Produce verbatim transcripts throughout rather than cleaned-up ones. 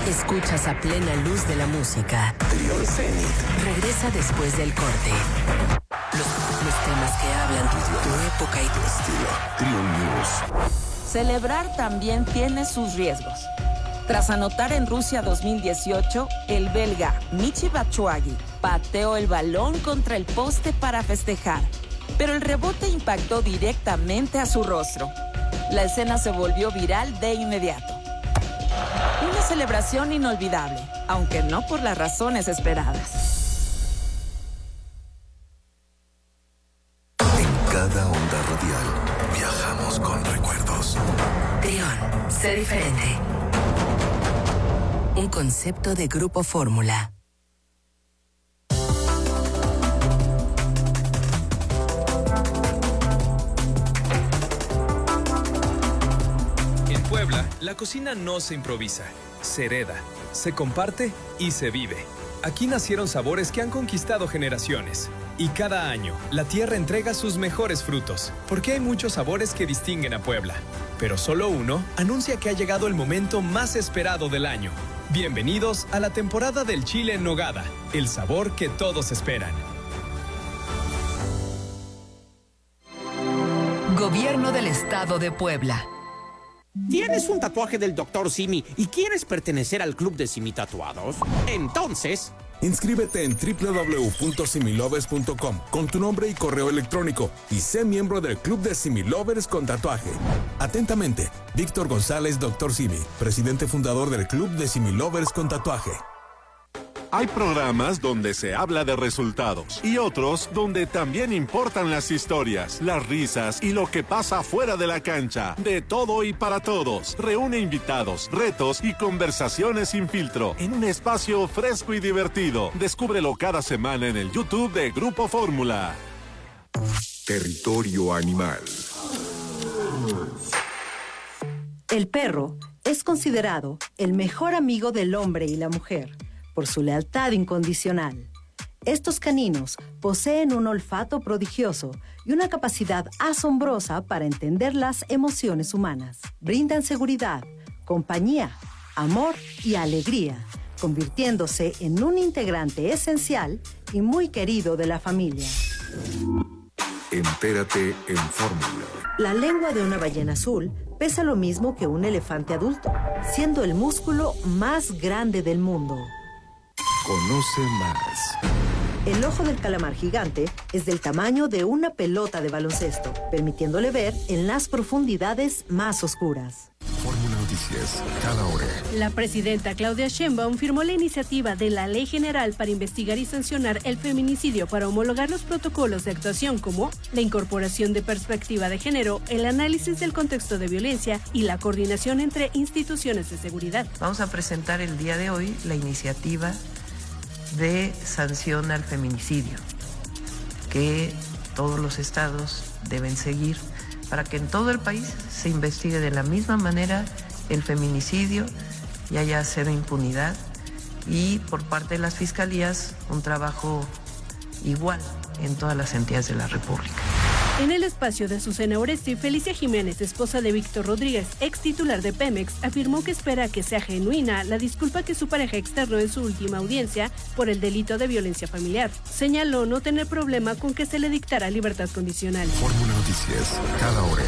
Escuchas a plena luz de la música. Trión Zenith regresa después del corte. Los, los temas que hablan tu, tu época y tu estilo. Trión News. Celebrar también tiene sus riesgos. Tras anotar en Rusia dos mil dieciocho, el belga Michy Batshuayi pateó el balón contra el poste para festejar, pero el rebote impactó directamente a su rostro. La escena se volvió viral de inmediato. Una celebración inolvidable, aunque no por las razones esperadas. En cada onda radial viajamos con recuerdos. Trión, sé diferente. Un concepto de Grupo Fórmula. En Puebla, la cocina no se improvisa, se hereda, se comparte y se vive. Aquí nacieron sabores que han conquistado generaciones. Y cada año, la tierra entrega sus mejores frutos, porque hay muchos sabores que distinguen a Puebla. Pero solo uno anuncia que ha llegado el momento más esperado del año. Bienvenidos a la temporada del chile en nogada, el sabor que todos esperan. Gobierno del Estado de Puebla. ¿Tienes un tatuaje del doctor Simi y quieres pertenecer al club de Simi Tatuados? Entonces, inscríbete en doble u doble u doble u punto similovers punto com con tu nombre y correo electrónico y sé miembro del club de Similovers con tatuaje. Atentamente, Víctor González, doctor Simi, presidente fundador del club de Similovers con tatuaje. Hay programas donde se habla de resultados y otros donde también importan las historias, las risas y lo que pasa fuera de la cancha. De todo y para todos. Reúne invitados, retos y conversaciones sin filtro en un espacio fresco y divertido. Descúbrelo cada semana en el YouTube de Grupo Fórmula. Territorio animal. El perro es considerado el mejor amigo del hombre y la mujer por su lealtad incondicional. Estos caninos poseen un olfato prodigioso y una capacidad asombrosa para entender las emociones humanas. Brindan seguridad, compañía, amor y alegría, convirtiéndose en un integrante esencial y muy querido de la familia. Entérate en Fórmula. La lengua de una ballena azul pesa lo mismo que un elefante adulto, siendo el músculo más grande del mundo. Conoce más. El ojo del calamar gigante es del tamaño de una pelota de baloncesto, permitiéndole ver en las profundidades más oscuras. Fórmula Noticias, cada hora. La presidenta Claudia Sheinbaum firmó la iniciativa de la Ley General para investigar y sancionar el feminicidio para homologar los protocolos de actuación como la incorporación de perspectiva de género, el análisis del contexto de violencia y la coordinación entre instituciones de seguridad. Vamos a presentar el día de hoy la iniciativa de sanción al feminicidio, que todos los estados deben seguir para que en todo el país se investigue de la misma manera el feminicidio y haya cero impunidad, y por parte de las fiscalías un trabajo igual en todas las entidades de la República. En el espacio de Azucena Oresti, Felicia Jiménez, esposa de Víctor Rodríguez, ex titular de Pemex, afirmó que espera que sea genuina la disculpa que su pareja externó en su última audiencia por el delito de violencia familiar. Señaló no tener problema con que se le dictara libertad condicional. Fórmula Noticias, cada hora.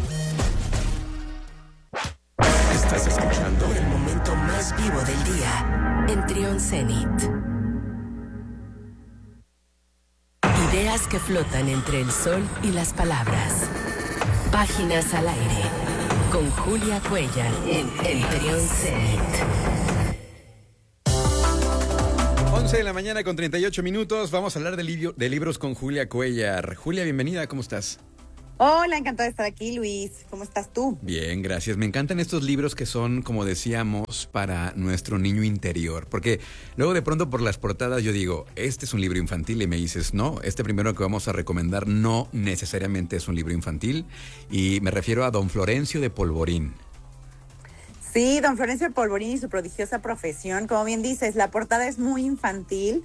Estás escuchando el momento más vivo del día en Trión Zenith. Ideas que flotan entre el sol y las palabras. Páginas al aire. Con Julia Cuellar en el Trión Zenith. once de la mañana con treinta y ocho minutos. Vamos a hablar de, libro, de libros con Julia Cuellar. Julia, bienvenida, ¿cómo estás? Hola, encantada de estar aquí, Luis. ¿Cómo estás tú? Bien, gracias. Me encantan estos libros que son, como decíamos, para nuestro niño interior. Porque luego de pronto por las portadas yo digo, este es un libro infantil, y me dices, no, este primero que vamos a recomendar no necesariamente es un libro infantil. Y me refiero a Don Florencio de Polvorín. Sí, Don Florencio de Polvorín y su prodigiosa profesión. Como bien dices, la portada es muy infantil,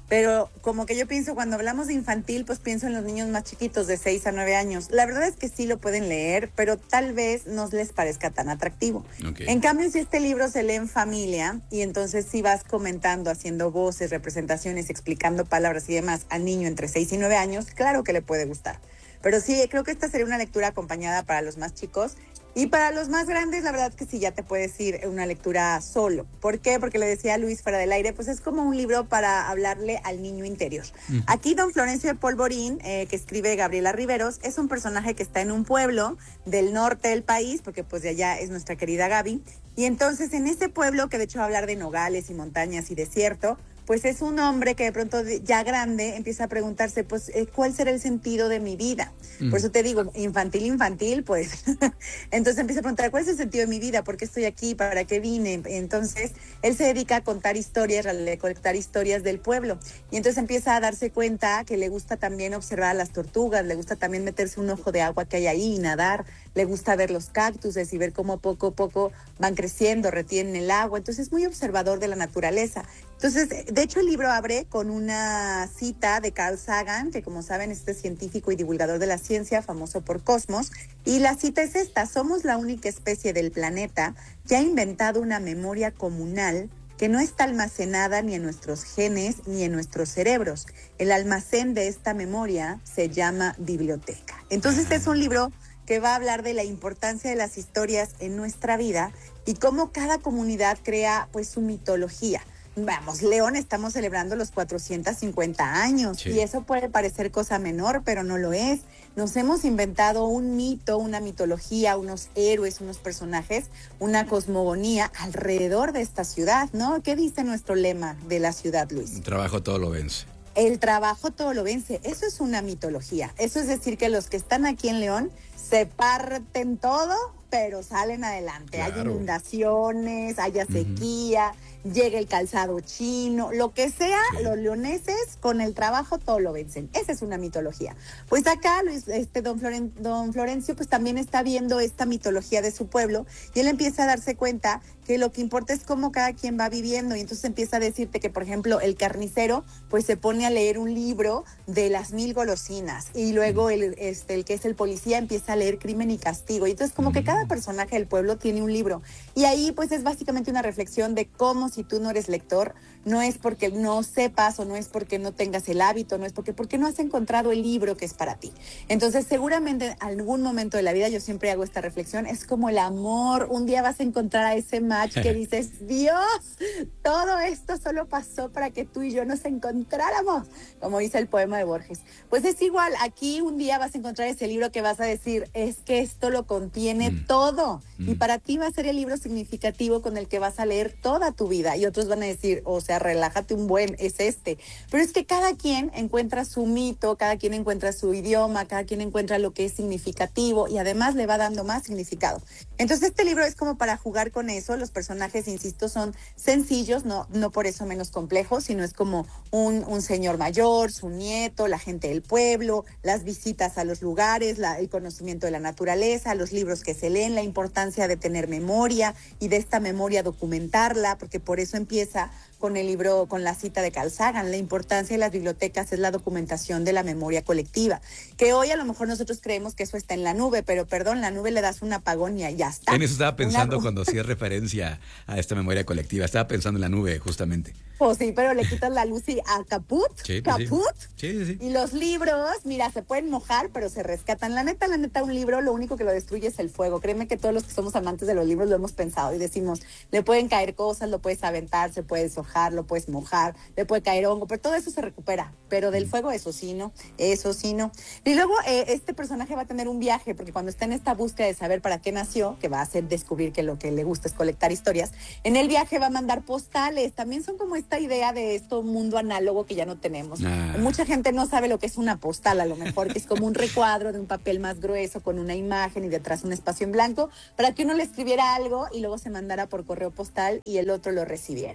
pero como que yo pienso, cuando hablamos de infantil, pues pienso en los niños más chiquitos de seis a nueve años. La verdad es que sí lo pueden leer, pero tal vez no les parezca tan atractivo. Okay. En cambio, si este libro se lee en familia y entonces si vas comentando, haciendo voces, representaciones, explicando palabras y demás al niño entre seis y nueve años, claro que le puede gustar. Pero sí, creo que esta sería una lectura acompañada para los más chicos. Y para los más grandes, la verdad que sí, ya te puedes ir una lectura solo. ¿Por qué? Porque le decía a Luis fuera del aire, pues es como un libro para hablarle al niño interior. Uh-huh. Aquí don Florencio de Polvorín, eh, que escribe Gabriela Riveros, es un personaje que está en un pueblo del norte del país, porque pues de allá es nuestra querida Gaby. Y entonces en ese pueblo, que de hecho va a hablar de nogales y montañas y desierto, pues es un hombre que de pronto ya grande empieza a preguntarse, pues, ¿cuál será el sentido de mi vida? Mm. Por eso te digo, infantil, infantil, pues. Entonces empieza a preguntar, ¿cuál es el sentido de mi vida? ¿Por qué estoy aquí? ¿Para qué vine? Entonces, él se dedica a contar historias, a recolectar historias del pueblo. Y entonces empieza a darse cuenta que le gusta también observar a las tortugas, le gusta también meterse un ojo de agua que hay ahí y nadar, le gusta ver los cactuses y ver cómo poco a poco van creciendo, retienen el agua. Entonces, es muy observador de la naturaleza. Entonces, de hecho, el libro abre con una cita de Carl Sagan, que como saben, este científico y divulgador de la ciencia, famoso por Cosmos, y la cita es esta: somos la única especie del planeta que ha inventado una memoria comunal que no está almacenada ni en nuestros genes ni en nuestros cerebros. El almacén de esta memoria se llama biblioteca. Entonces, este es un libro que va a hablar de la importancia de las historias en nuestra vida y cómo cada comunidad crea, pues, su mitología. Vamos, León, estamos celebrando los cuatrocientos cincuenta años, sí. Y eso puede parecer cosa menor, pero no lo es. Nos hemos inventado un mito, una mitología, unos héroes, unos personajes, una cosmogonía alrededor de esta ciudad, ¿no? ¿Qué dice nuestro lema de la ciudad, Luis? El trabajo todo lo vence. El trabajo todo lo vence. Eso es una mitología. Eso es decir que los que están aquí en León se parten todo, pero salen adelante. Claro. Hay inundaciones, haya sequía, uh-huh. llega el calzado chino, lo que sea, sí. Los leoneses con el trabajo todo lo vencen. Esa es una mitología. Pues acá Luis, este don, Floren, don Florencio pues también está viendo esta mitología de su pueblo y él empieza a darse cuenta que lo que importa es cómo cada quien va viviendo, y entonces empieza a decirte que, por ejemplo, el carnicero pues se pone a leer un libro de las mil golosinas y luego el, este, el que es el policía empieza a leer Crimen y Castigo, y entonces como que cada personaje del pueblo tiene un libro, y ahí pues es básicamente una reflexión de cómo, si tú no eres lector, no es porque no sepas o no es porque no tengas el hábito, no es porque, porque no has encontrado el libro que es para ti. Entonces seguramente en algún momento de la vida, yo siempre hago esta reflexión, es como el amor. Un día vas a encontrar a ese match que dices, Dios, todo esto solo pasó para que tú y yo nos encontráramos, como dice el poema de Borges. Pues es igual, aquí un día vas a encontrar ese libro que vas a decir, es que esto lo contiene mm. todo, mm. y para ti va a ser el libro significativo con el que vas a leer toda tu vida, y otros van a decir, o sea, relájate un buen, es este. Pero es que cada quien encuentra su mito, cada quien encuentra su idioma, cada quien encuentra lo que es significativo, y además le va dando más significado. Entonces este libro es como para jugar con eso. Los personajes, insisto, son sencillos, no, no por eso menos complejos, sino es como un, un señor mayor, su nieto, la gente del pueblo, las visitas a los lugares, la, el conocimiento de la naturaleza, los libros que se leen, la importancia de tener memoria y de esta memoria documentarla, porque por eso empieza con el libro, con la cita de Carl Sagan. La importancia de las bibliotecas es la documentación de la memoria colectiva, que hoy a lo mejor nosotros creemos que eso está en la nube, pero perdón, la nube le das un apagón y ya está. En eso estaba pensando una... cuando hacía referencia a esta memoria colectiva, estaba pensando en la nube justamente. Pues sí, pero le quitas la luz y a caput, sí, caput. Sí. Sí, sí, sí. Y los libros, mira, se pueden mojar, pero se rescatan. La neta, la neta, un libro lo único que lo destruye es el fuego. Créeme que todos los que somos amantes de los libros lo hemos pensado y decimos, le pueden caer cosas, lo puedes aventar, se puede deshojar, lo puedes mojar, le puede caer hongo, pero todo eso se recupera. Pero del fuego, eso sí, ¿no? Eso sí, ¿no? Y luego eh, este personaje va a tener un viaje, porque cuando está en esta búsqueda de saber para qué nació, que va a hacer descubrir que lo que le gusta es colectar historias, en el viaje va a mandar postales. También son como esta idea de esto, un mundo análogo que ya no tenemos. Ah. Mucha gente no sabe lo que es una postal, a lo mejor, que es como un recuadro de un papel más grueso con una imagen y detrás un espacio en blanco, para que uno le escribiera algo y luego se mandara por correo postal y el otro lo recibiera.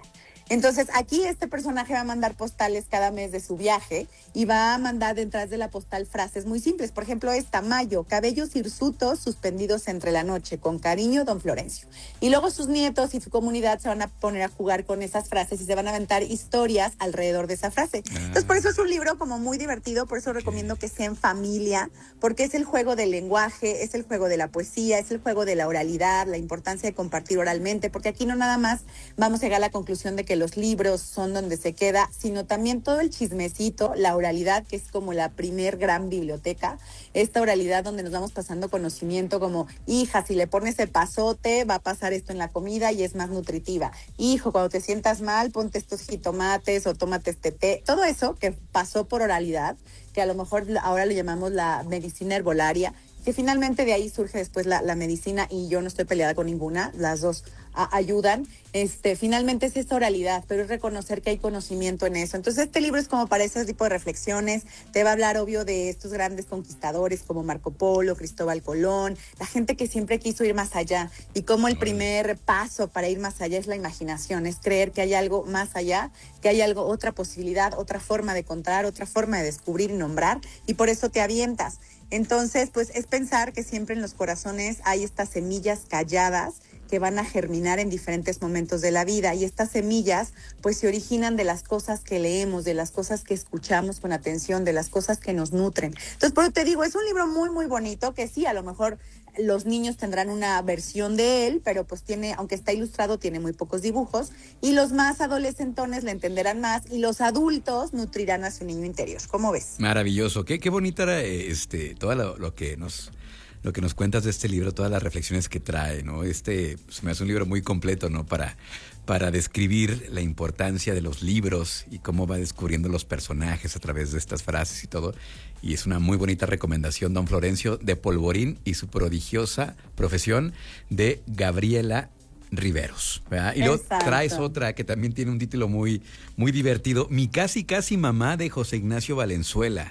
Entonces, aquí este personaje va a mandar postales cada mes de su viaje y va a mandar detrás de la postal frases muy simples. Por ejemplo, esta, Mayo, cabellos hirsutos suspendidos entre la noche, con cariño, don Florencio. Y luego sus nietos y su comunidad se van a poner a jugar con esas frases y se van a aventar historias alrededor de esa frase. Ah. Entonces, por eso es un libro como muy divertido, por eso okay. recomiendo que sea en familia, porque es el juego del lenguaje, es el juego de la poesía, es el juego de la oralidad, la importancia de compartir oralmente, porque aquí no nada más vamos a llegar a la conclusión de que los libros son donde se queda, sino también todo el chismecito, la oralidad, que es como la primer gran biblioteca, esta oralidad donde nos vamos pasando conocimiento como, hija, si le pones el pasote, va a pasar esto en la comida y es más nutritiva. Hijo, cuando te sientas mal, ponte estos jitomates o tómate este té. Todo eso que pasó por oralidad, que a lo mejor ahora le llamamos la medicina herbolaria, que finalmente de ahí surge después la, la medicina, y yo no estoy peleada con ninguna, las dos a, ayudan. Este, finalmente es esta oralidad, pero es reconocer que hay conocimiento en eso. Entonces este libro es como para ese tipo de reflexiones, te va a hablar obvio de estos grandes conquistadores como Marco Polo, Cristóbal Colón, la gente que siempre quiso ir más allá, y cómo el primer paso para ir más allá es la imaginación, es creer que hay algo más allá, que hay algo, otra posibilidad, otra forma de contar, otra forma de descubrir y nombrar, y por eso te avientas. Entonces, pues es pensar que siempre en los corazones hay estas semillas calladas que van a germinar en diferentes momentos de la vida, y estas semillas pues se originan de las cosas que leemos, de las cosas que escuchamos con atención, de las cosas que nos nutren. Entonces, por eso te digo, es un libro muy, muy bonito, que sí, a lo mejor los niños tendrán una versión de él, pero pues tiene, aunque está ilustrado, tiene muy pocos dibujos, y los más adolescentones le entenderán más, y los adultos nutrirán a su niño interior. ¿Cómo ves? Maravilloso. Qué, qué bonita era este, todo lo, lo que nos... lo que nos cuentas de este libro, todas las reflexiones que trae, ¿no? Este pues, me hace un libro muy completo, ¿no? Para, para describir la importancia de los libros y cómo va descubriendo los personajes a través de estas frases y todo. Y es una muy bonita recomendación, don Florencio de Polvorín y su prodigiosa profesión, de Gabriela Riveros, ¿verdad? Y luego traes otra que también tiene un título muy, muy divertido, Mi casi casi mamá, de José Ignacio Valenzuela.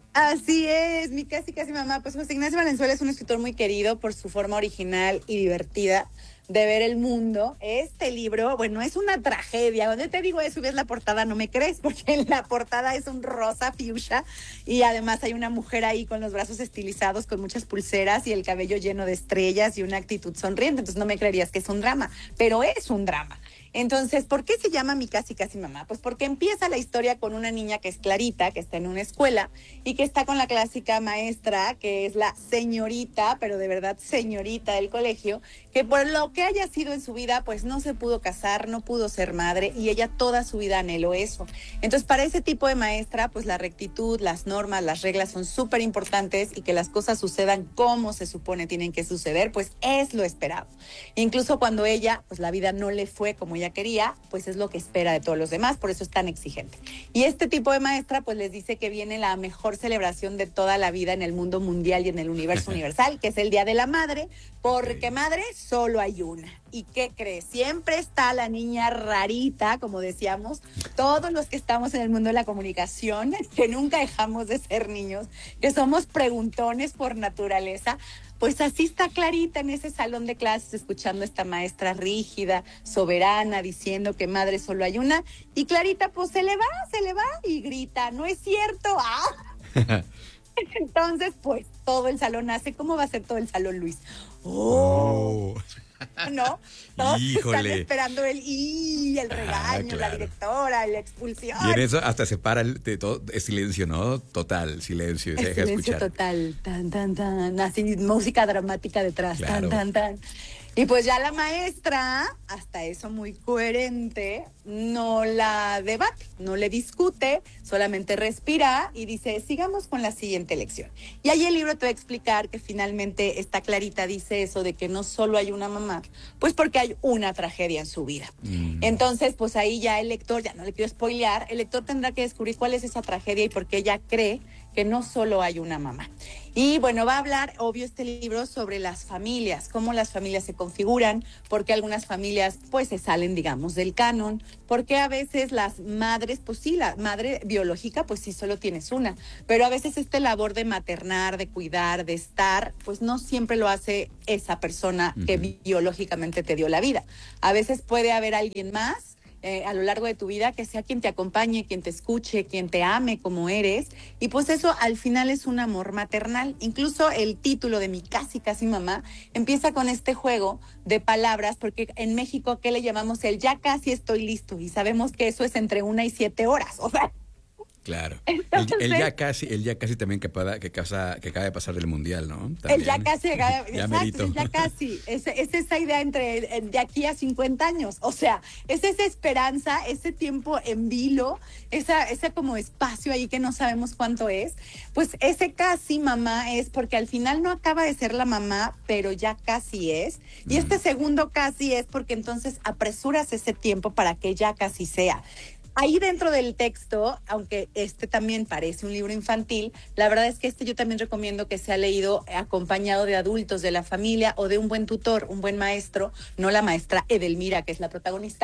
Así es, mi casi casi mamá. Pues José Ignacio Valenzuela es un escritor muy querido por su forma original y divertida de ver el mundo. Este libro, bueno, es una tragedia. Cuando te digo eso y ves la portada, no me crees, porque en la portada es un rosa fuchsia y además hay una mujer ahí con los brazos estilizados, con muchas pulseras y el cabello lleno de estrellas y una actitud sonriente. Entonces no me creerías que es un drama, pero es un drama. Entonces, ¿por qué se llama Mi casi casi mamá? Pues porque empieza la historia con una niña que es Clarita, que está en una escuela y que está con la clásica maestra, que es la señorita, pero de verdad señorita del colegio, que por lo que haya sido en su vida, pues no se pudo casar, no pudo ser madre, y ella toda su vida anheló eso. Entonces, para ese tipo de maestra, pues la rectitud, las normas, las reglas son súper importantes, y que las cosas sucedan como se supone tienen que suceder, pues es lo esperado. Incluso cuando ella, pues la vida no le fue como ella quería, pues es lo que espera de todos los demás, por eso es tan exigente. Y este tipo de maestra, pues les dice que viene la mejor celebración de toda la vida en el mundo mundial y en el universo universal, que es el Día de la Madre, porque madre solo hay una. ¿Y qué crees? Siempre está la niña rarita, como decíamos, todos los que estamos en el mundo de la comunicación, que nunca dejamos de ser niños, que somos preguntones por naturaleza. Pues así está Clarita en ese salón de clases, escuchando a esta maestra rígida, soberana, diciendo que madre solo hay una. Y Clarita pues se le va, se le va y grita, no es cierto. ¡Ah! Entonces pues todo el salón hace, ¿cómo va a ser todo el salón, Luis? ¡Oh! oh. ¿No? Todos Híjole. Están esperando el y el regaño, ah, claro. La directora, la expulsión. Y en eso hasta se para el, de todo, es silencio, ¿no? Total, silencio. Se deja silencio escuchar. Total, tan, tan, tan, así música dramática detrás, claro. tan, tan, tan. Y pues ya la maestra, hasta eso muy coherente, no la debate, no le discute, solamente respira y dice, sigamos con la siguiente lección. Y ahí el libro te va a explicar que finalmente esta Clarita dice eso de que no solo hay una mamá, pues porque hay una tragedia en su vida. Mm. Entonces, pues ahí ya el lector, ya no le quiero spoilear, el lector tendrá que descubrir cuál es esa tragedia y por qué ella cree que no solo hay una mamá. Y bueno, va a hablar, obvio, este libro sobre las familias, cómo las familias se configuran, por qué algunas familias pues se salen, digamos, del canon, por qué a veces las madres, pues sí, la madre biológica, pues sí, solo tienes una, pero a veces esta labor de maternar, de cuidar, de estar, pues no siempre lo hace esa persona que uh-huh. biológicamente te dio la vida. A veces puede haber alguien más eh, a lo largo de tu vida, que sea quien te acompañe, quien te escuche, quien te ame como eres. Y pues eso al final es un amor maternal. Incluso el título de Mi Casi Casi Mamá empieza con este juego de palabras, porque en México, ¿qué le llamamos? El ya casi estoy listo. Y sabemos que eso es entre una y siete horas. O sea, claro. Entonces, el, el ya casi, el ya casi también que, para, que, casa, que acaba de pasar del mundial, ¿no? También. El ya casi, ya, ya exacto, el ya casi. Es, es esa idea entre de aquí a cincuenta años. O sea, es esa esperanza, ese tiempo en vilo, esa, ese como espacio ahí que no sabemos cuánto es. Pues ese casi mamá es porque al final no acaba de ser la mamá, pero ya casi es. Y mm. este segundo casi es porque entonces apresuras ese tiempo para que ya casi sea. Ahí dentro del texto, aunque este también parece un libro infantil, la verdad es que este yo también recomiendo que sea leído acompañado de adultos de la familia o de un buen tutor, un buen maestro, no la maestra Edelmira, que es la protagonista,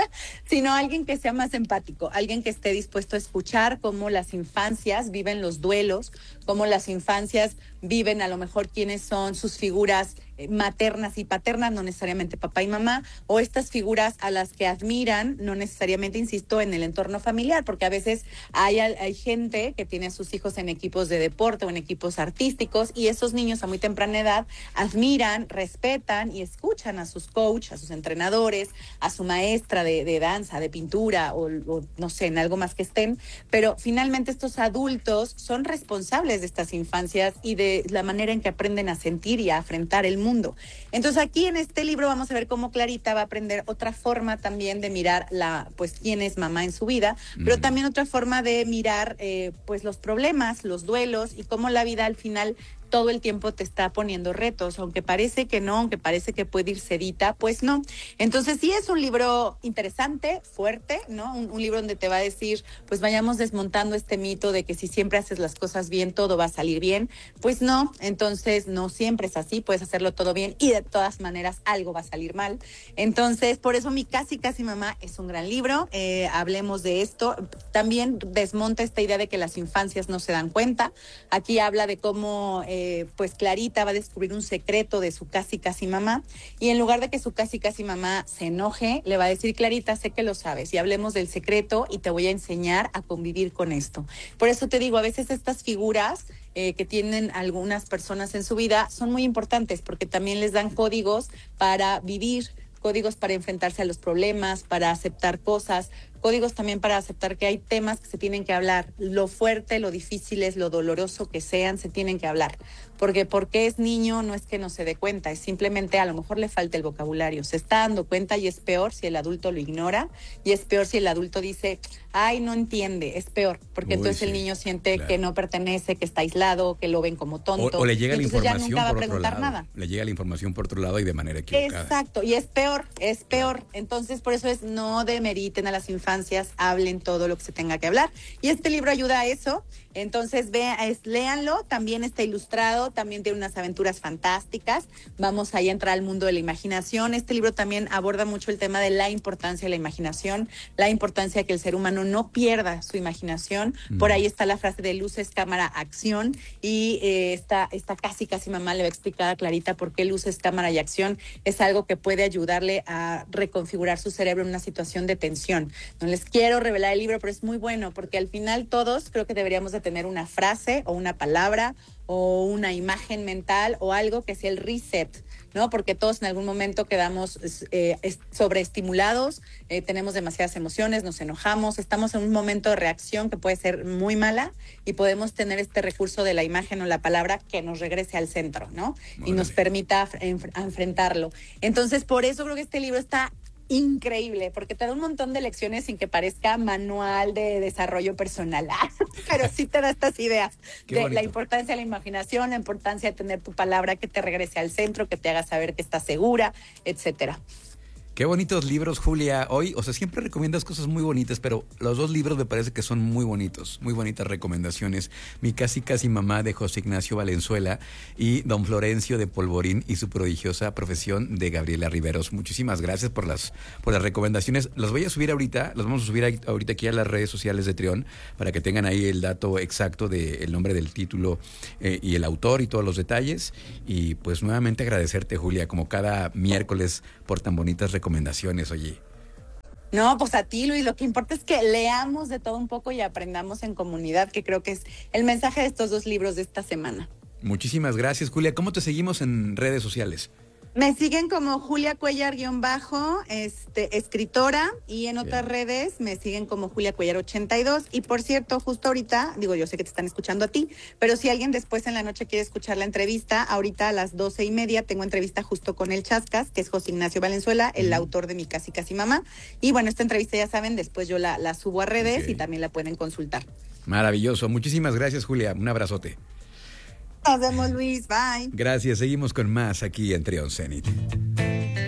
sino alguien que sea más empático, alguien que esté dispuesto a escuchar cómo las infancias viven los duelos, cómo las infancias viven a lo mejor quiénes son sus figuras maternas y paternas, no necesariamente papá y mamá, o estas figuras a las que admiran, no necesariamente, insisto, en el entorno familiar, porque a veces hay, hay gente que tiene a sus hijos en equipos de deporte o en equipos artísticos, y esos niños a muy temprana edad admiran, respetan y escuchan a sus coaches, a sus entrenadores, a su maestra de, de danza, de pintura, o, o no sé, en algo más que estén, pero finalmente estos adultos son responsables de estas infancias y de la manera en que aprenden a sentir y a afrontar el mundo. Entonces aquí en este libro vamos a ver cómo Clarita va a aprender otra forma también de mirar la, pues quién es mamá en su vida, mm. pero también otra forma de mirar eh, pues los problemas, los duelos y cómo la vida al final todo el tiempo te está poniendo retos, aunque parece que no, aunque parece que puede ir sedita, pues no. Entonces sí es un libro interesante, fuerte, ¿no? Un, un libro donde te va a decir, pues vayamos desmontando este mito de que si siempre haces las cosas bien, todo va a salir bien. Pues no, entonces no siempre es así, puedes hacerlo todo bien y de todas maneras algo va a salir mal. Entonces, por eso Mi Casi Casi Mamá es un gran libro, eh, hablemos de esto. También desmonta esta idea de que las infancias no se dan cuenta. Aquí habla de cómo... Eh, Eh, pues Clarita va a descubrir un secreto de su casi casi mamá, y en lugar de que su casi casi mamá se enoje, le va a decir: Clarita, sé que lo sabes y hablemos del secreto y te voy a enseñar a convivir con esto. Por eso te digo, a veces estas figuras eh, que tienen algunas personas en su vida son muy importantes porque también les dan códigos para vivir, códigos para enfrentarse a los problemas, para aceptar cosas, códigos también para aceptar que hay temas que se tienen que hablar. Lo fuerte, lo difícil es, lo doloroso que sean, se tienen que hablar. Porque porque es niño no es que no se dé cuenta, es simplemente a lo mejor le falta el vocabulario. Se está dando cuenta y es peor si el adulto lo ignora, y es peor si el adulto dice, ay, no entiende, es peor. Porque Uy, entonces sí, el niño siente claro. que no pertenece, que está aislado, que lo ven como tonto. O, o le llega la información ya nunca va a por preguntar otro lado. Nada. Le llega la información por otro lado y de manera equivocada. Exacto, y es peor, es peor. Entonces por eso es no demeriten a las infancias, hablen todo lo que se tenga que hablar. Y este libro ayuda a eso. Entonces vean, es, léanlo, también está ilustrado, también tiene unas aventuras fantásticas. Vamos ahí a entrar al mundo de la imaginación. Este libro también aborda mucho el tema de la importancia de la imaginación, la importancia de que el ser humano no pierda su imaginación. Mm. Por ahí está la frase de luces, cámara, acción, y eh, esta, esta casi casi mamá le va a explicar a Clarita por qué luces, cámara y acción es algo que puede ayudarle a reconfigurar su cerebro en una situación de tensión. No les quiero revelar el libro, pero es muy bueno porque al final todos creo que deberíamos de tener una frase o una palabra o una imagen mental o algo que sea el reset, ¿no? Porque todos en algún momento quedamos eh, sobreestimulados, eh, tenemos demasiadas emociones, nos enojamos, estamos en un momento de reacción que puede ser muy mala y podemos tener este recurso de la imagen o la palabra que nos regrese al centro, ¿no? Órale. Y nos permita enf- enfrentarlo. Entonces, por eso creo que este libro está increíble, porque te da un montón de lecciones sin que parezca manual de desarrollo personal, pero sí te da estas ideas Qué de bonito. La importancia de la imaginación, la importancia de tener tu palabra que te regrese al centro, que te haga saber que estás segura, etcétera. Qué bonitos libros, Julia. Hoy, o sea, siempre recomiendas cosas muy bonitas, pero los dos libros me parece que son muy bonitos, muy bonitas recomendaciones. Mi Casi Casi Mamá de José Ignacio Valenzuela y Don Florencio de Polvorín y su prodigiosa profesión de Gabriela Riveros. Muchísimas gracias por las por las recomendaciones. Los voy a subir ahorita, los vamos a subir ahorita aquí a las redes sociales de Trión para que tengan ahí el dato exacto del nombre del título eh, y el autor y todos los detalles. Y pues nuevamente agradecerte, Julia, como cada miércoles por tan bonitas recomendaciones. Recomendaciones, oye. No, pues a ti, Luis, lo que importa es que leamos de todo un poco y aprendamos en comunidad, que creo que es el mensaje de estos dos libros de esta semana. Muchísimas gracias, Julia. ¿Cómo te seguimos en redes sociales? Me siguen como Julia Cuellar guión bajo, este, escritora, y en otras Bien. redes me siguen como Julia Cuellar ochenta y dos. Y por cierto, justo ahorita, digo, yo sé que te están escuchando a ti, pero si alguien después en la noche quiere escuchar la entrevista, ahorita a las doce y media tengo entrevista justo con el Chascas, que es José Ignacio Valenzuela, el mm. autor de Mi Casi Casi Mamá. Y bueno, esta entrevista ya saben, después yo la, la subo a redes okay. y también la pueden consultar. Maravilloso. Muchísimas gracias, Julia. Un abrazote. Nos vemos, Luis. Bye. Gracias. Seguimos con más aquí en Trión Zenit.